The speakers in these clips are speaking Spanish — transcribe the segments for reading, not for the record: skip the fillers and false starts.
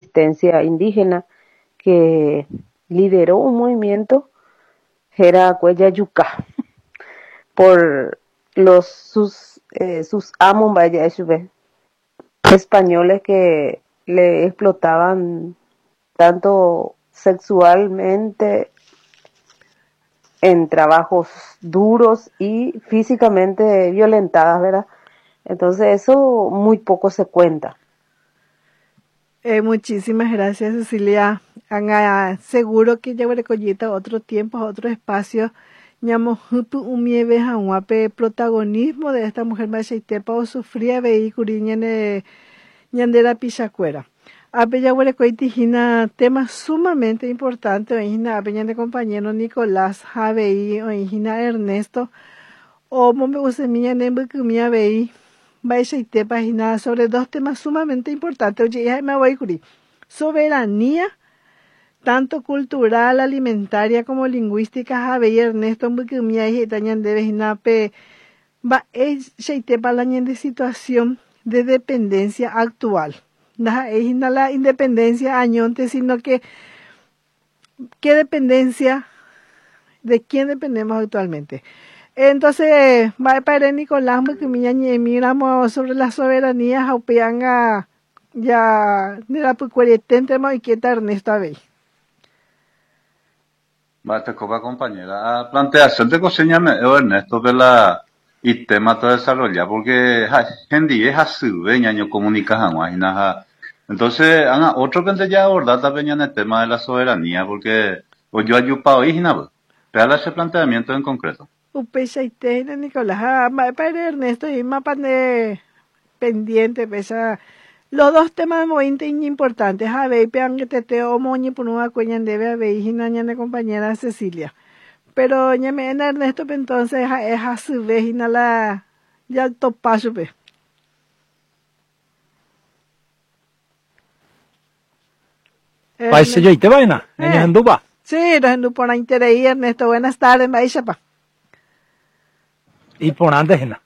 resistencia indígena que lideró un movimiento, era Cuella Yucá, por sus amos, vaya, españoles que le explotaban tanto sexualmente en trabajos duros y físicamente violentadas, ¿verdad? Entonces eso muy poco se cuenta. Muchísimas gracias, Cecilia. Seguro que ya collita otro tiempo, otro espacio. Ñamo un mieve jahuape protagonismo de esta mujer machaitepa o sufría vehículo ñandera pichacuera. Ape ya hina tema sumamente importante, oína ape ñande compañero Nicolás Javeí, oína Ernesto, o mombe usemiña nembukumia veí. Baixaitepa hina sobre dos temas sumamente importantes. Oye, ya me voy a cubrir. Soberanía, tanto cultural, alimentaria como lingüística. Javier y Ernesto Mbukumia y Tañan de Vejinape. Baixaitepa la de situación de dependencia actual. Es la independencia añonte, sino que ¿qué dependencia? ¿De quién dependemos actualmente? Entonces, va para Nicolás, que miramos sobre la soberanía, jaupeanga, ya, de la pucuaretente, y qué tal Ernesto Abey. Va, te copa compañera. Planteación de coseña Ernesto de la y tema todo desarrollar, porque gente es así, ñaño comunicación, entonces, otro que ya abordar también en el tema de la soberanía, porque yo ayupo ahí, pero ese planteamiento en concreto. Upechaite, Nicolás, para Ernesto y mapa de pendiente, pesa. Los dos temas muy importantes, a ver, pean que te teo moñi por una cuña debe haber y de compañera Cecilia. Pero ñame en Ernesto, entonces es a su vez y la ya topacho pe. Paise yo y te vaina, en Duba. Sí, en por interés, Ernesto, buenas tardes, Maishapa. Y por antes, ¿no?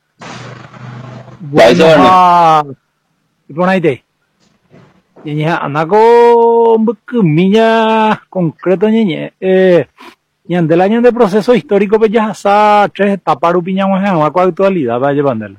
Bueno, y por ahí te. Y ya, anaco, miña concreto, ñeñe. Y ante el año de proceso histórico, pues ya sa tres etapas, piñamos en una actualidad, va a llevarlo.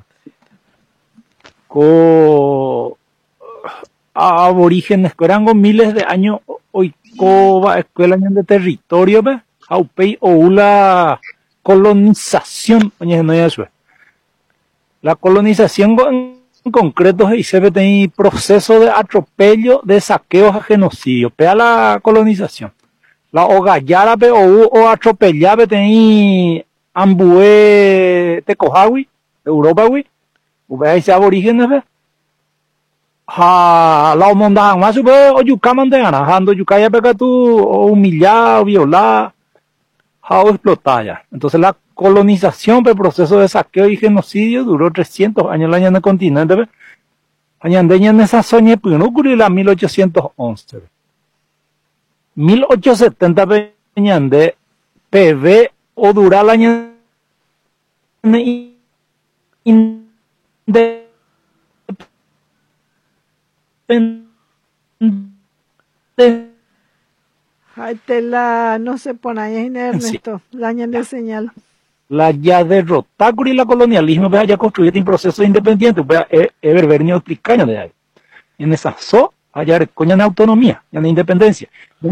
Con aborígenes, que eran miles de años, hoy, va escuela de territorio, pues, aupei o la colonización, oye, no es eso. La colonización en concreto se ve en proceso de atropello, de saqueos a genocidio. Pea la colonización. La hogallara o atropellaba ten ambué tecojawi, Europa, güey. Ube ese aborígenes, ve. La homondajan más sube o yucaman de gana, ando yucaya pega tú o humillar, o violar, o explotar ya. Entonces la colonización, el proceso de saqueo y genocidio duró 300 años en el continente, ve. Añandeña en esa soña, pues no ocurrió la 1811, ve. 1870 peñande PV o dura la año Ay, tela, no se pone ahí en Ernesto, sí. La año de señal. La ya derrotar la colonialismo, vea ya construir un proceso independiente, vea Everbernio explicaño de ahí. En esa allá coña de autonomía, ya de independencia.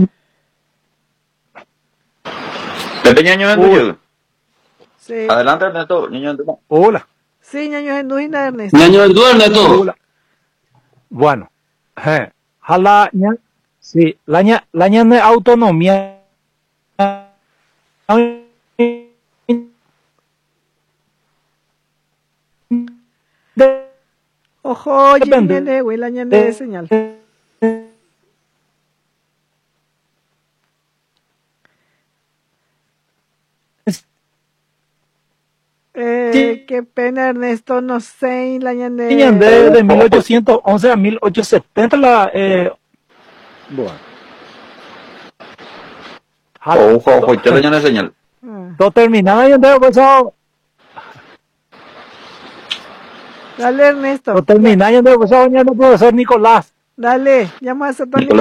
Pepe ñaño en tuyo. Sí. Adelante, Ernesto, ñaño en tuyo. Hola. Sí, ñaño en tuyo, Ernesto. Ñaño en tuyo, Ernesto. Hola. Bueno, jala, sí, la ña de autonomía. Ojo, ñene, güey, la ñene de señal. Qué pena, Ernesto, no sé, la ñene de 1811 a 1870 la bueno. Ojo, ya la señal. Todo terminado y entonces pues dale, Ernesto. Todo terminado y entonces pues profesor Nicolás. Dale, llama a Nicolás.